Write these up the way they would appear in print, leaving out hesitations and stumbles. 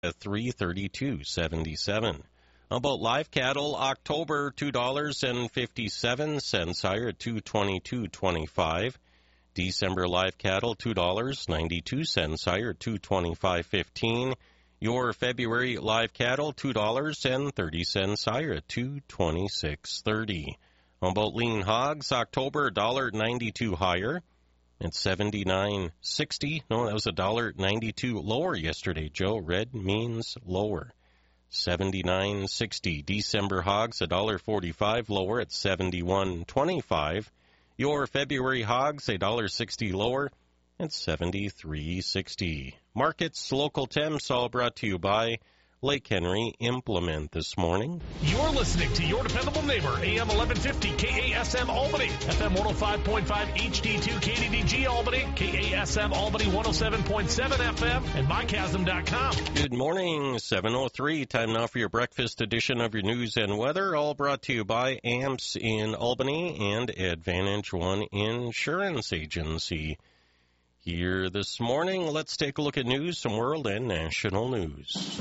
at $332.77. About live cattle, October $2.57 higher at $222.25. December live cattle $2.92 higher at $225.15. Your February live cattle $2.30 higher at $226.30. About lean hogs, October $1.92 higher at $79.60. No, that was $1.92 lower yesterday, Joe. Red means lower. $79.60. December hogs $1.45 lower at $71.25. Your February hogs $1.60 lower at $73.60. Markets, local temps, all brought to you by Lake Henry Implement this morning. You're listening to your dependable neighbor, AM 1150 KASM Albany, FM 105.5 HD2 KDDG Albany, KASM Albany 107.7 FM, and mychasm.com. Good morning, 7:03. Time now for your breakfast edition of your news and weather, all brought to you by AMPS in Albany and Advantage One Insurance Agency. Here this morning, let's take a look at news, some world and national news.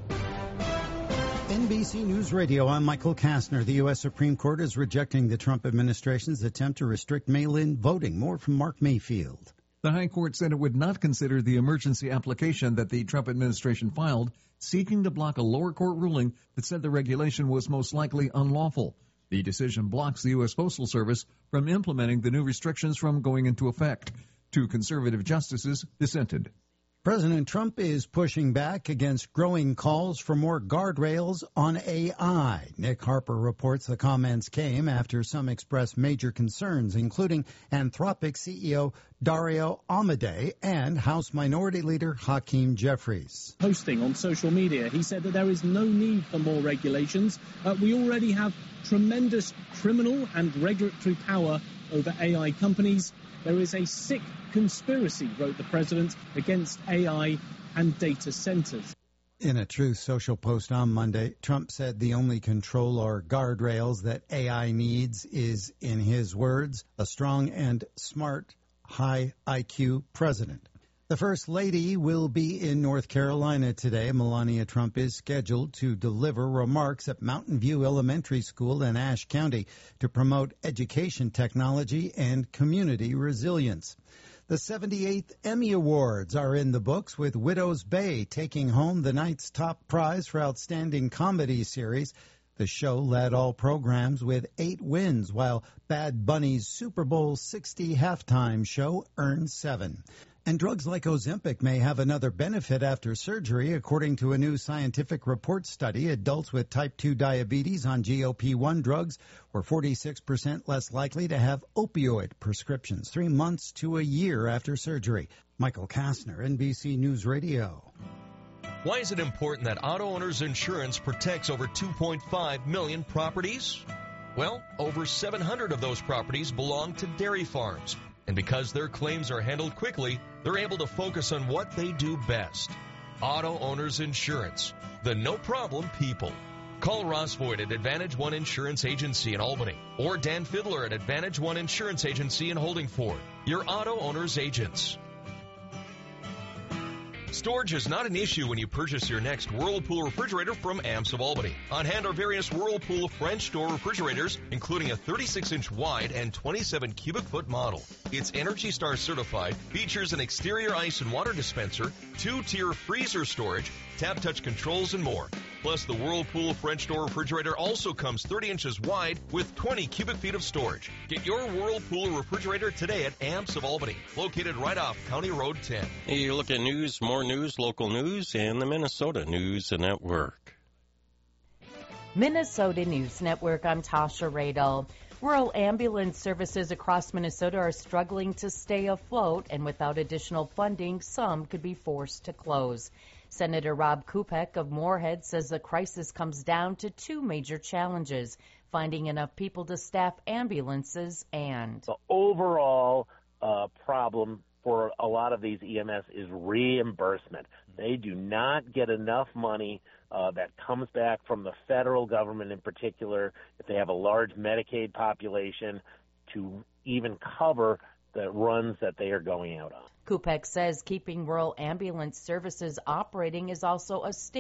NBC News Radio, I'm Michael Kastner. The U.S. Supreme Court is rejecting the Trump administration's attempt to restrict mail-in voting. More from Mark Mayfield. The High Court said it would not consider the emergency application that the Trump administration filed, seeking to block a lower court ruling that said the regulation was most likely unlawful. The decision blocks the U.S. Postal Service from implementing the new restrictions from going into effect. Two conservative justices dissented. President Trump is pushing back against growing calls for more guardrails on AI. Nick Harper reports the comments came after some expressed major concerns, including Anthropic CEO Dario Amodei and House Minority Leader Hakeem Jeffries. Posting on social media, he said that there is no need for more regulations. We already have tremendous criminal and regulatory power over AI companies. There is a sick conspiracy, wrote the president, against AI and data centers. In a Truth Social post on Monday, Trump said the only control or guardrails that AI needs is, in his words, a strong and smart, high IQ president. The First Lady will be in North Carolina today. Melania Trump is scheduled to deliver remarks at Mountain View Elementary School in Ashe County to promote education technology and community resilience. The 78th Emmy Awards are in the books, with Widow's Bay taking home the night's top prize for Outstanding Comedy Series. The show led all programs with 8 wins, while Bad Bunny's Super Bowl 60 halftime show earned 7. And drugs like Ozempic may have another benefit after surgery. According to a new scientific report study, adults with type 2 diabetes on GLP-1 drugs were 46% less likely to have opioid prescriptions 3 months to a year after surgery. Michael Kastner, NBC News Radio. Why is it important that Auto Owners Insurance protects over 2.5 million properties? Well, over 700 of those properties belong to dairy farms. And because their claims are handled quickly, they're able to focus on what they do best. Auto Owners Insurance, the no-problem people. Call Ross Boyd at Advantage One Insurance Agency in Albany, or Dan Fiddler at Advantage One Insurance Agency in Holdingford. Your Auto Owners agents. Storage is not an issue when you purchase your next Whirlpool refrigerator from AMPS of Albany. On hand are various Whirlpool French door refrigerators, including a 36-inch wide and 27 cubic foot model. It's ENERGY STAR certified, features an exterior ice and water dispenser, 2-tier freezer storage, tap-touch controls, and more. Plus, the Whirlpool French door refrigerator also comes 30 inches wide with 20 cubic feet of storage. Get your Whirlpool refrigerator today at AMPS of Albany, located right off County Road 10. Hey, you look at news, more news, local news, and the Minnesota News Network. Minnesota News Network, I'm Tasha Radel. Rural ambulance services across Minnesota are struggling to stay afloat, and without additional funding, some could be forced to close. Senator Rob Kupek of Moorhead says the crisis comes down to 2 major challenges: finding enough people to staff ambulances and the overall problem for a lot of these EMS is reimbursement. They do not get enough money that comes back from the federal government in particular, if they have a large Medicaid population, to even cover the runs that they are going out on. Kupek says keeping rural ambulance services operating is also a state